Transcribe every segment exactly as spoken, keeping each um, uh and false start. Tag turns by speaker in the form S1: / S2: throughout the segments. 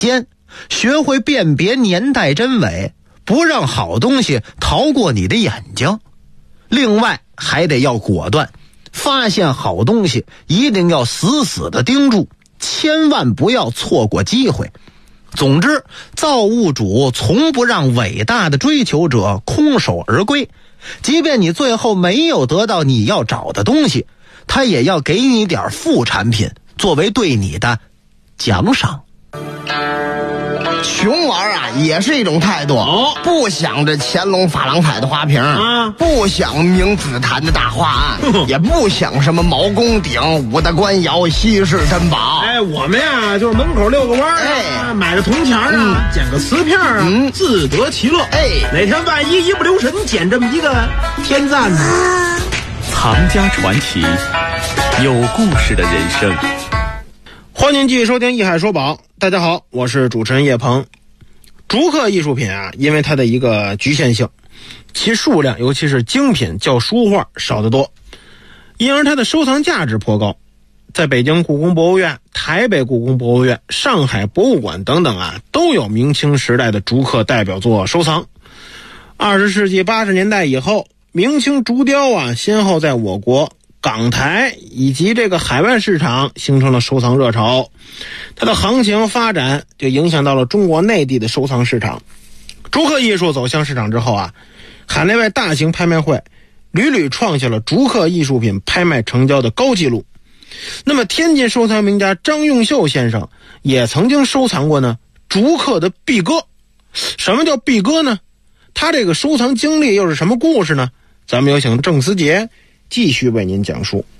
S1: 间，学会辨别年代真伪，不让好东西逃过你的眼睛。另外还得要果断，发现好东西一定要死死地盯住，千万不要错过机会。总之，造物主从不让伟大的追求者空手而归，即便你最后没有得到你要找的东西，他也要给你点副产品作为对你的奖赏。
S2: 穷玩啊，也是一种态度。
S3: 哦，
S2: 不想着乾隆珐琅彩的花瓶
S3: 啊，
S2: 不想明紫檀的大画案，
S3: 嗯、
S2: 也不想什么毛公鼎、五大官窑、稀世珍宝。
S3: 哎，我们呀就是门口遛个弯儿、啊，哎，买个铜钱啊，嗯、捡个瓷片啊，嗯、自得其乐。
S2: 哎，
S3: 哪天万一一不留神捡这么一个天赞呢？
S4: 藏家传奇，有故事的人生。
S3: 欢迎继续收听《艺海说宝》，大家好，我是主持人叶鹏。竹刻艺术品啊，因为它的一个局限性，其数量尤其是精品较书画少得多，因而它的收藏价值颇高。在北京故宫博物院、台北故宫博物院、上海博物馆等等啊，都有明清时代的竹刻代表作收藏。二十世纪八十年代以后，明清竹雕啊，先后在我国港台以及这个海外市场形成了收藏热潮，它的行情发展就影响到了中国内地的收藏市场。竹刻艺术走向市场之后啊，海内外大型拍卖会屡屡创下了竹刻艺术品拍卖成交的高纪录。那么天津收藏名家张用秀先生也曾经收藏过呢竹刻的璧鸽。什么叫璧鸽呢？他这个收藏经历又是什么故事呢？咱们有请郑思杰继续为您讲述。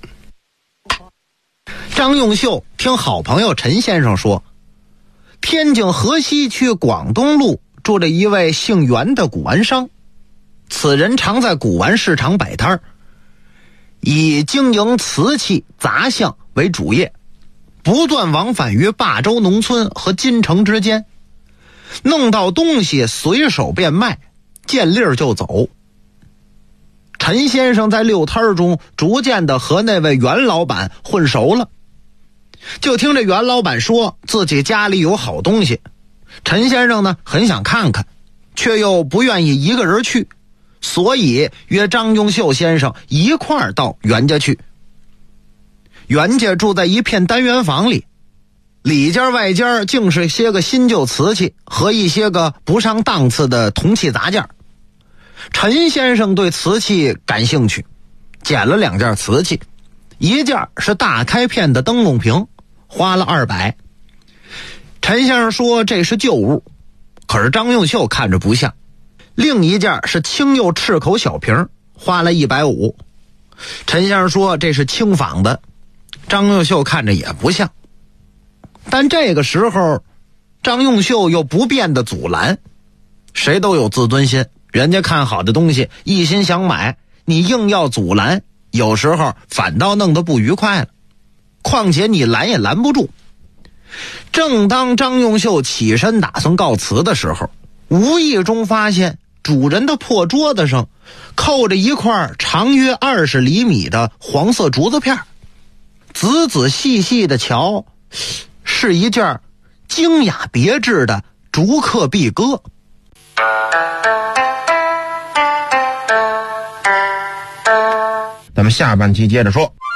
S1: 张用秀听好朋友陈先生说，天津河西区广东路住着一位姓袁的古玩商，此人常在古玩市场摆摊，以经营瓷器杂项为主业，不断往返于霸州农村和金城之间，弄到东西随手便卖，见利儿就走。陈先生在溜摊中逐渐的和那位袁老板混熟了，就听这袁老板说自己家里有好东西，陈先生呢很想看看，却又不愿意一个人去，所以约张用秀先生一块儿到袁家去。袁家住在一片单元房里，里间外间竟是些个新旧瓷器和一些个不上档次的铜器杂件。陈先生对瓷器感兴趣，捡了两件瓷器，一件是大开片的灯笼瓶，花了二百。陈先生说这是旧物，可是张用秀看着不像。另一件是青釉赤口小瓶，花了一百五。陈先生说这是轻仿的，张用秀看着也不像。但这个时候张用秀又不便的阻拦，谁都有自尊心，人家看好的东西一心想买，你硬要阻拦，有时候反倒弄得不愉快了，况且你拦也拦不住。正当张用秀起身打算告辞的时候，无意中发现主人的破桌子上扣着一块长约二十厘米的黄色竹子片，仔仔细细的瞧，是一件精雅别致的竹刻璧鸽。
S3: 咱们下半期接着说。